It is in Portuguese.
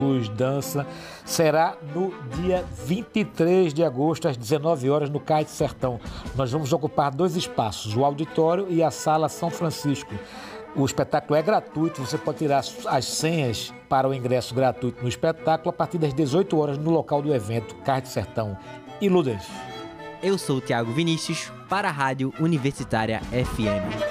dança, será no dia 23 de agosto, às 19 horas, no Cais do Sertão. Nós vamos ocupar 2 espaços, o auditório e a Sala São Francisco. O espetáculo é gratuito, você pode tirar as senhas para o ingresso gratuito no espetáculo a partir das 18 horas no local do evento, Cais do Sertão. Iludem-se. Eu sou o Thiago Vinícius, para a Rádio Universitária FM.